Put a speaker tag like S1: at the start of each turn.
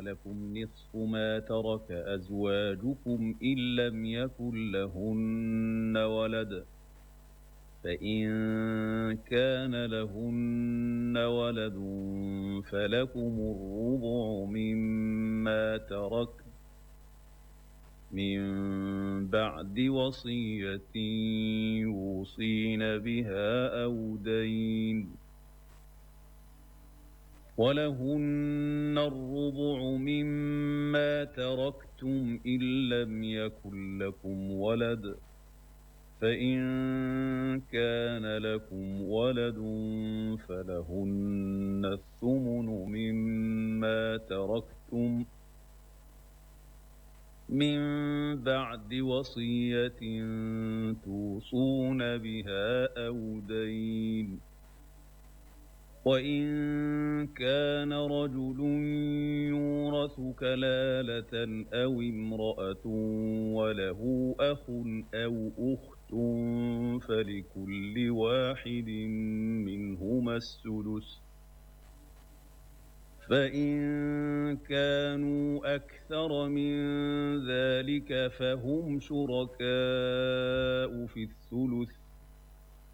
S1: ولكم نصف ما ترك أزواجكم إن لم يكن لهن ولد فإن كان لهن ولد فلكم الربع مما ترك من بعد وصية يوصين بها أو دين ولهن الربع مما تركتم إن لم يكن لكم ولد فإن كان لكم ولد فلهن الثمن مما تركتم من بعد وصية توصون بها أو دين وإن كان رجل يورث كلالة أو امرأة وله أخ أو أخت فلكل واحد منهما السدس فإن كانوا أكثر من ذلك فهم شركاء في الثلث